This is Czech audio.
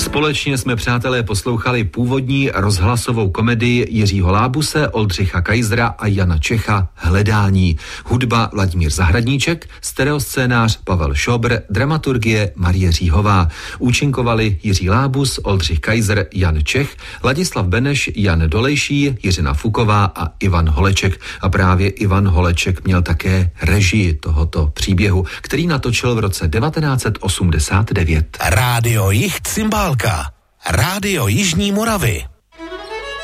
Společně jsme, přátelé, poslouchali původní rozhlasovou komedii Jiřího Lábuse, Oldřicha Kaisera a Jana Čecha Hledání. Hudba Vladimír Zahradníček, stereoscénář Pavel Šobr, dramaturgie Marie Říhová. Účinkovali Jiří Lábus, Oldřich Kaiser, Jan Čech, Ladislav Beneš, Jan Dolejší, Jiřina Fuková a Ivan Holeček. A právě Ivan Holeček měl také režii tohoto příběhu, který natočil v roce 1989. Rádio Jih Cymbálka. Rádio Jižní Moravy.